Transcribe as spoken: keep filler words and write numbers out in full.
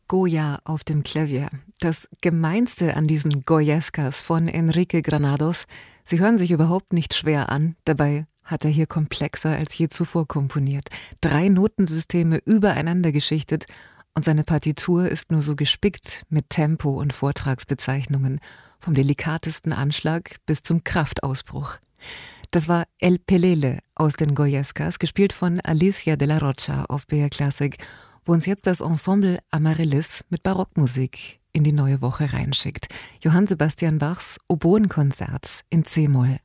Goya auf dem Klavier. Das Gemeinste an diesen Goyescas von Enrique Granados: sie hören sich überhaupt nicht schwer an, dabei hat er hier komplexer als je zuvor komponiert. Drei Notensysteme übereinander geschichtet und seine Partitur ist nur so gespickt mit Tempo und Vortragsbezeichnungen, vom delikatesten Anschlag bis zum Kraftausbruch. Das war El Pelele aus den Goyescas, gespielt von Alicia de la Rocha auf B R Classic, wo uns jetzt das Ensemble Amaryllis mit Barockmusik in die neue Woche reinschickt. Johann Sebastian Bachs Oboenkonzert in C-Moll.